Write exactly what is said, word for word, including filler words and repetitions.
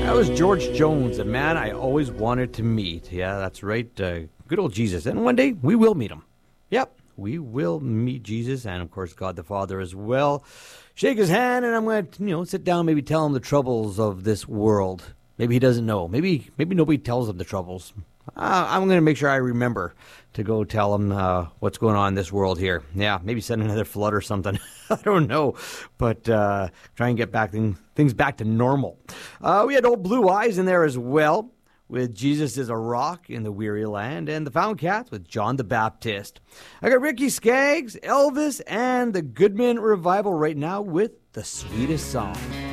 That was George Jones, a man I always wanted to meet. Yeah, that's right. Uh, good old Jesus. And one day we will meet him. Yep, we will meet Jesus and, of course, God the Father as well. Shake his hand, and I'm going to, you know, sit down, maybe tell him the troubles of this world. Maybe he doesn't know. Maybe maybe nobody tells him the troubles. Uh, I'm going to make sure I remember to go tell him uh, what's going on in this world here. Yeah, maybe send another flood or something. I don't know. But uh, try and get back thing, things back to normal. Uh, we had Old Blue Eyes in there as well, with Jesus is a Rock in the Weary Land, and the Found Cats with John the Baptist. I got Ricky Skaggs, Elvis, and the Goodman Revival right now with The Sweetest Song.